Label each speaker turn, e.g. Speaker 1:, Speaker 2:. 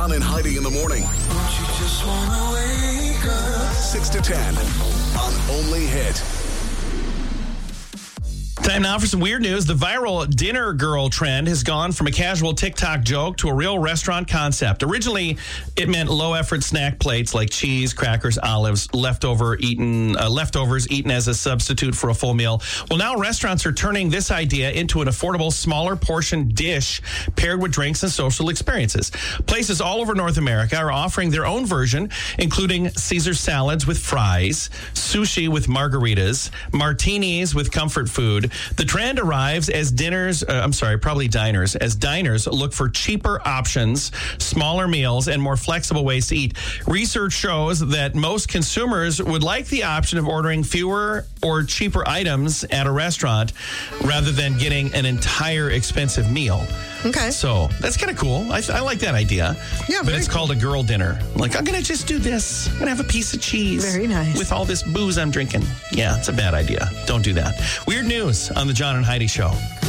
Speaker 1: John and Heidi in the morning.
Speaker 2: Don't you just wanna wake up?
Speaker 1: 6 to 10 on Only Hit.
Speaker 3: Time now for some weird news. The viral dinner girl trend has gone from a casual TikTok joke to a real restaurant concept. Originally, it meant low-effort snack plates like cheese, crackers, olives, leftovers eaten as a substitute for a full meal. Well, now restaurants are turning this idea into an affordable, smaller portion dish paired with drinks and social experiences. Places all over North America are offering their own version, including Caesar salads with fries, sushi with margaritas, martinis with comfort food. The trend arrives as diners look for cheaper options, smaller meals, and more flexible ways to eat. Research shows that most consumers would like the option of ordering fewer or cheaper items at a restaurant rather than getting an entire expensive meal.
Speaker 4: Okay.
Speaker 3: So that's kind of cool. I like that idea.
Speaker 4: Yeah,
Speaker 3: but it's called a girl dinner. Like, I'm going to just do this. I'm going to have a piece of cheese.
Speaker 4: Very nice.
Speaker 3: With all this booze I'm drinking. Yeah, it's a bad idea. Don't do that. Weird news on the John and Heidi Show.